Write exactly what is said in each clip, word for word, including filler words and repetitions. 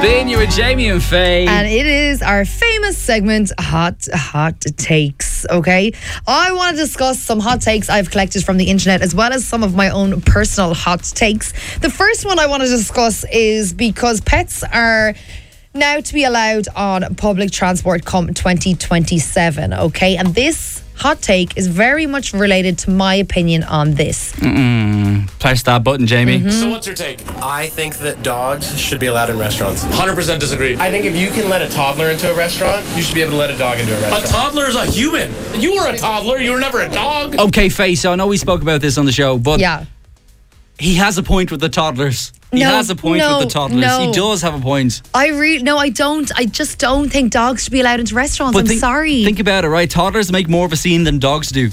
Spin, you with Jamie and Faye. And it is our famous segment, Hot Hot Takes, okay? I want to discuss some hot takes I've collected from the internet as well as some of my own personal hot takes. The first one I want to discuss is because pets are now to be allowed on public transport come twenty twenty-seven, okay? And this hot take is very much related to my opinion on this. Mm-mm. Press that button, Jamie. Mm-hmm. So what's your take? I think that dogs should be allowed in restaurants. one hundred percent disagree. I think if you can let a toddler into a restaurant, you should be able to let a dog into a A restaurant. toddler is a human. You were a toddler. You were never a dog. Okay, Faye, so I know we spoke about this on the show, but Yeah. he has a point with the toddlers. He No, has a point no, with the toddlers. no. He does have a point. I really, no, I don't. I just don't think dogs should be allowed into restaurants. But I'm think, sorry. Think about it, right? Toddlers make more of a scene than dogs do.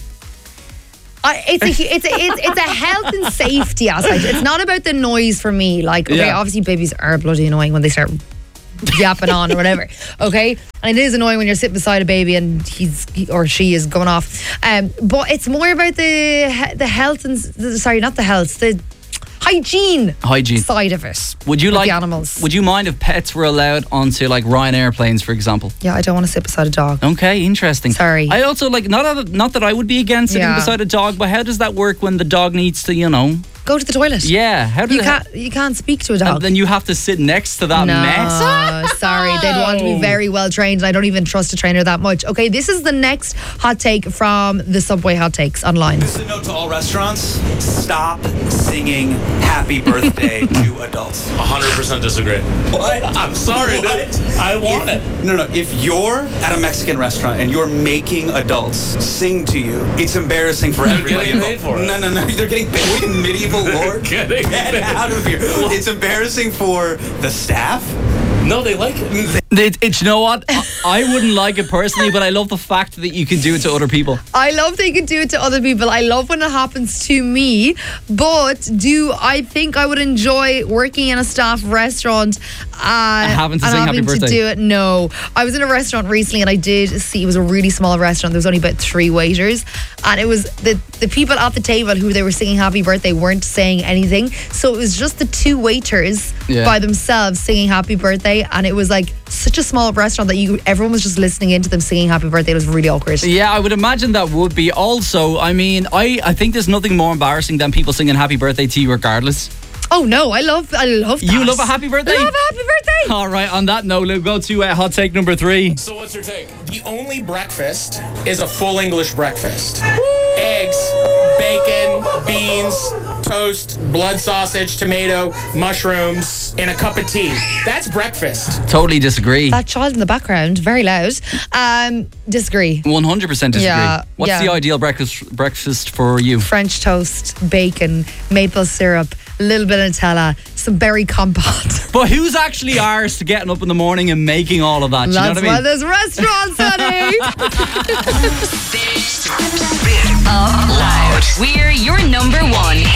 I, it's a hu- it's a it's, it's a health and safety aspect. It's not about the noise for me. Like, okay, Yeah. obviously babies are bloody annoying when they start yapping on or whatever. Okay, and it is annoying when you're sitting beside a baby and he's he or she is going off. Um, but it's more about the he- the health and s- sorry, not the health, the hygiene Hygiene. side of it. Would you with like the animals? Would you mind if pets were allowed onto like Ryanair planes, for example? Yeah, I don't want to sit beside a dog. Okay, interesting. Sorry. I also like not that, not that I would be against sitting Yeah. beside a dog, but how does that work when the dog needs to, you know? Go to the toilet. Yeah, how does You it- can't you can't speak to a dog. And then you have to sit next to that no, mess. sorry. They'd want to be very well trained, and I don't even trust a trainer that much. Okay, this is the next hot take from the Subway Hot Takes online. Just a note to all restaurants, stop singing happy birthday to adults. one hundred percent disagree. What? I'm sorry, What? dude. I want If- it. No, no. If you're at a Mexican restaurant and you're making adults sing to you, it's embarrassing for everybody. getting paid for it. No, no, no. They're getting paid. Medieval lord. Getting Get paid. out of here. It's embarrassing for the staff. No, they like it. It, it, you know what? I, I wouldn't like it personally, but I love the fact that you can do it to other people. I love that you can do it to other people. I love when it happens to me. But do I think I would enjoy working in a staff restaurant uh, and having to and sing happy having to birthday? do it? No. I was in a restaurant recently and I did see, it was a really small restaurant. There was only about three waiters. And it was the, the people at the table who they were singing happy birthday weren't saying anything. So it was just the two waiters Yeah. by themselves singing happy birthday. And it was like such a small restaurant that you everyone was just listening into them singing happy birthday. It was really awkward. Yeah, I would imagine that would be. Also, I mean, I, I think there's nothing more embarrassing than people singing happy birthday to you regardless. Oh no, I love I love that. You love a happy birthday? I love a happy birthday. All right, on that note, we'll go to uh, hot take number three. So what's your take? The only breakfast is a full English breakfast. Eggs, bacon, beans, toast, blood sausage, tomato, mushrooms, and a cup of tea. That's breakfast. Totally disagree. That child in the background, very loud. Um, disagree. one hundred percent disagree. Yeah, What's yeah. the ideal breakfast breakfast for you? French toast, bacon, maple syrup, a little bit of Nutella, some berry compote. But who's actually ours to getting up in the morning and making all of that? Do you know That's what I why mean? there's restaurants, honey. This, this of Loud. We're your number one